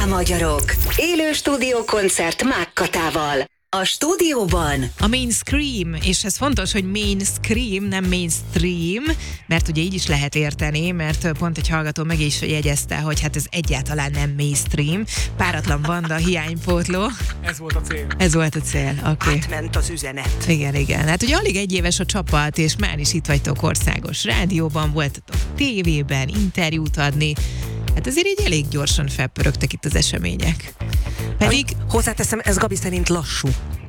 Magyarok. Élő stúdiókoncert Mák Katával. A stúdióban a mainstream, és ez fontos, hogy mainstream, nem mainstream, mert ugye így is lehet érteni, mert pont egy hallgató meg is jegyezte, hogy hát ez egyáltalán nem mainstream. Páratlan banda, hiánypótló. Ez volt a cél. Ez volt a cél, oké. Átment az üzenet. Igen. Hát ugye alig egy éves a csapat, és már is itt vagytok országos rádióban, voltatok tévében, interjút adni. Hát azért így elég gyorsan felpörögtek itt az események. Pedig... Hozzáteszem, ez Gabi szerint lassú.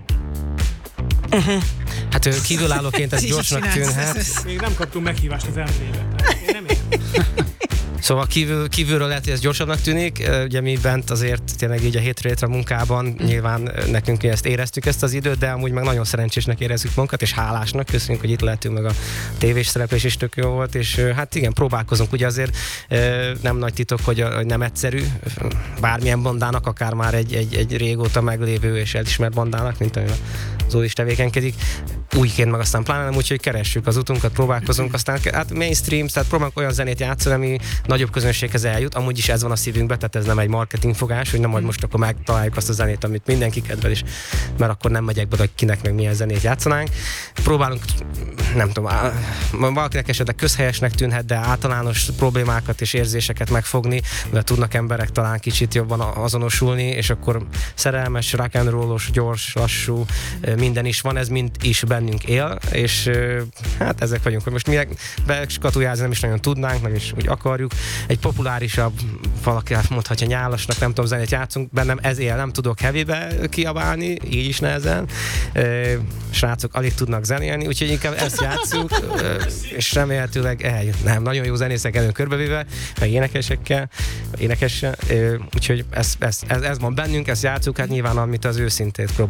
Hát kívülállóként ez gyorsnak tűnhet. Még nem kaptunk meghívást az MV-be. Én nem értem. Szóval kívülről lehet, hogy ez gyorsabbnak tűnik, ugye mi bent azért tényleg így a hétre munkában nyilván nekünk ezt éreztük ezt az időt, de amúgy meg nagyon szerencsésnek érezzük magunkat, és hálásnak, köszönjük, hogy itt lehetünk, meg a tévés szereplés is tök jó volt, és hát igen, próbálkozunk, ugye azért nem nagy titok, hogy nem egyszerű, bármilyen bandának, akár már egy régóta meglévő és elismert bandának, mint amilyen az Zoli is tevékenykedik, újként meg aztán pláne nem, úgyhogy keressük az utunkat, próbálkozunk, aztán hát mainstream, tehát próbálunk olyan zenét játszani, ami nagyobb közönséghez eljut, amúgy is ez van a szívünkben, tehát ez nem egy marketingfogás, hogy nem majd most akkor megtaláljuk azt a zenét, amit mindenki kedvel is, mert akkor nem megyek be, hogy kinek meg milyen zenét játszanánk. Próbálunk, nem tudom, valakinek esetleg közhelyesnek tűnhet, de általános problémákat és érzéseket megfogni, de tudnak emberek talán kicsit jobban azonosulni, és akkor szerelmes, rock and rollos, gyors, lassú, minden is van, ez mind is bennünk él, és hát ezek vagyunk, hogy most mi beskatujázni nem is nagyon tudnánk, meg is úgy akarjuk. Egy populárisabb, valaki mondhatja nyálasnak, nem tudom, zenét játszunk, bennem ez él, nem tudok heavybe kiabálni, így is nehezen. Srácok alig tudnak zenélni, úgyhogy inkább ezt játszunk, és remélhetőleg nem, nagyon jó zenészek előn körbevéve, meg énekessel, úgyhogy ez van bennünk, ezt játszunk, hát nyilván amit az őszintét próbáljuk